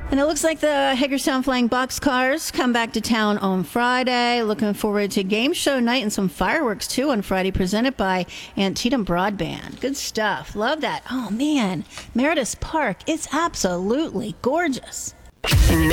And it looks like the Hagerstown Flying Boxcars come back to town on Friday. Looking forward to game show night and some fireworks, too, on Friday, presented by Antietam Broadband. Good stuff. Love that. Oh, man. Meredith Park, it's absolutely gorgeous.